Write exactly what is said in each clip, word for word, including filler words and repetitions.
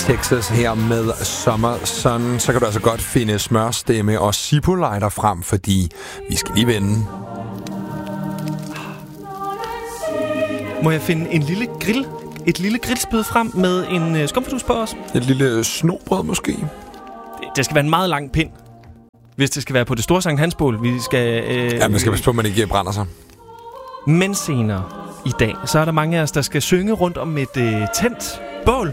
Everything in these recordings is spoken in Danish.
Texas her med Summer Sun. Så kan du altså godt finde Smørstemme og Zippo-lighter frem, fordi vi skal lige vende. Må jeg finde en lille grill, et lille grillspyd frem med en øh, skumfidus på os? Et lille snobrød måske? Det, det skal være en meget lang pind, hvis det skal være på det store Sankt Hansbål. Vi skal... Øh, ja, man skal passe på, at man ikke brænder sig. Men senere i dag, så er der mange af os, der skal synge rundt om et øh, tændt bål.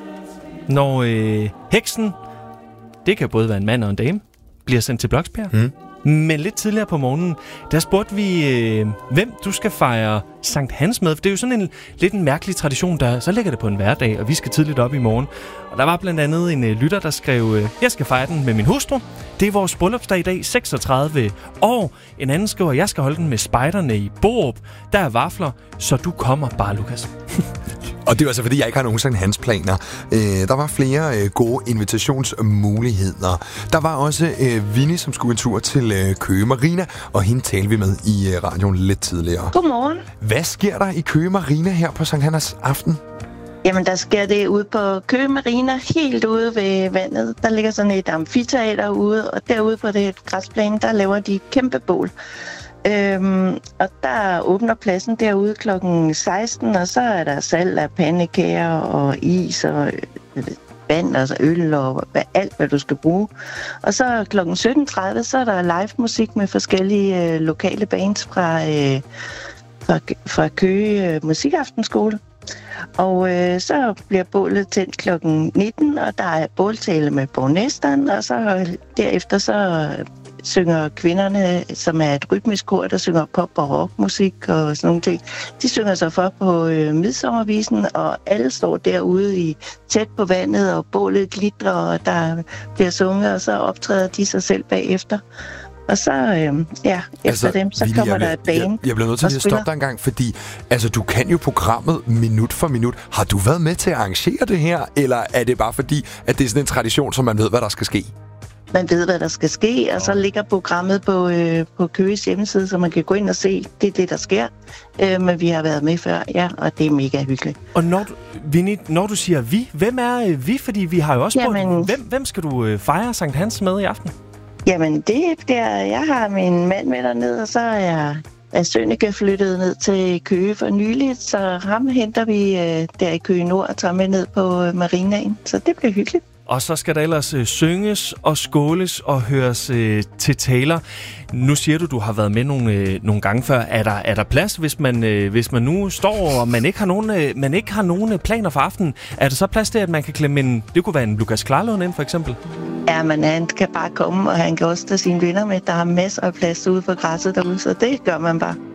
Når øh, heksen, det kan både være en mand og en dame, bliver sendt til Bloksbjerg. Mm. Men lidt tidligere på morgenen, der spurgte vi, øh, hvem du skal fejre Sankt Hans med. For det er jo sådan en lidt en mærkelig tradition, der så ligger det på en hverdag, og vi skal tidligt op i morgen. Og der var blandt andet en øh, lytter, der skrev, øh, jeg skal fejre den med min hustru. Det er vores bryllupsdag i dag, seksogtredive år. En anden skriver, jeg skal holde den med spejderne i Borup. Der er vafler, så du kommer bare, Lukas. Og det var altså, fordi jeg ikke har nogen Sankt Hans-planer. Øh, der var flere øh, gode invitationsmuligheder. Der var også øh, Vinnie, som skulle en tur til øh, Køge Marina, og hende talte vi med i øh, radioen lidt tidligere. Godmorgen. Hvad sker der i Køge Marina her på Sankt Hans aften? Jamen, der sker det ude på Køge Marina, helt ude ved vandet. Der ligger sådan et amfiteater ude, og derude på det græsplæne, der laver de kæmpe bål. Øhm, og der åbner pladsen derude klokken seksten, og så er der salg af pandekager og is og øh, vand og øl og alt, hvad du skal bruge. Og så klokken sytten tredive, så er der live musik med forskellige øh, lokale bands fra, øh, fra, fra Køge øh, Musikaftenskole. Og øh, så bliver bålet tændt klokken nitten, og der er båltale med borgmesteren, og så derefter så synger kvinderne, som er et rytmisk kor, der synger pop- og rockmusik og sådan nogle ting. De synger så for på øh, midsommervisen, og alle står derude i tæt på vandet, og bålet glitrer, og der bliver sunget, og så optræder de sig selv bagefter. Og så, øh, ja, efter altså, dem, så Vinnie, kommer der et band. Jeg, jeg bliver nødt til at stoppe dig en gang, fordi altså, du kan jo programmet minut for minut. Har du været med til at arrangere det her, eller er det bare fordi, at det er sådan en tradition, som man ved, hvad der skal ske? Man ved, hvad der skal ske, og så ligger programmet på, øh, på Køges hjemmeside, så man kan gå ind og se, det er det, der sker. Øh, men vi har været med før, ja, og det er mega hyggeligt. Og når du, Vinnie, når du siger vi, hvem er øh, vi? Fordi vi har jo også Jamen, spurgt, hvem, hvem skal du øh, fejre Sankt Hans med i aften? Jamen, det der, jeg har min mand med dernede, og så er jeg er Sønneke flyttet ned til Køge for nyligt, så ham henter vi øh, der i Køge Nord og tager med ned på øh, marinaen, så det bliver hyggeligt. Og så skal der ellers øh, synges og skåles og høres øh, til taler. Nu siger du, du har været med nogle, øh, nogle gange før. Er der, er der plads, hvis man, øh, hvis man nu står og man ikke har nogen, øh, man ikke har nogen planer for aftenen? Er der så plads til, at man kan klemme en, det kunne være en Lukas Klarlund ind for eksempel? Ja, men han kan bare komme, og han kan også tage sine venner med. Der er masser af plads ude på græsset derude, så det gør man bare.